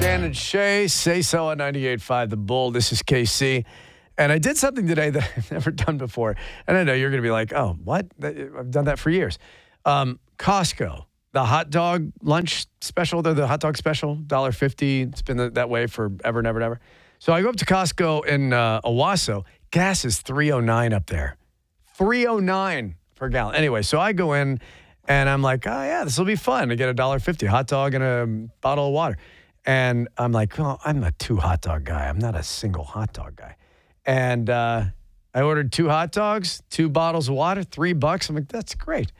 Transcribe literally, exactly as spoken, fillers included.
Dan and Shay, say so on ninety-eight point five The Bull. This is K C. And I did something today that I've never done before. And I know you're going to be like, oh, what? I've done that for years. Um, Costco, the hot dog lunch special, the, the hot dog special, one dollar fifty. It's been that way forever and ever and ever. So I go up to Costco in uh, Owasso. Gas is three oh nine up there. three oh nine per gallon. Anyway, so I go in and I'm like, oh, yeah, this will be fun. I get a one dollar fifty hot dog and a bottle of water. And I'm like, oh, I'm a two hot dog guy. I'm not a single hot dog guy. And uh, I ordered two hot dogs, two bottles of water, three bucks. I'm like, that's great.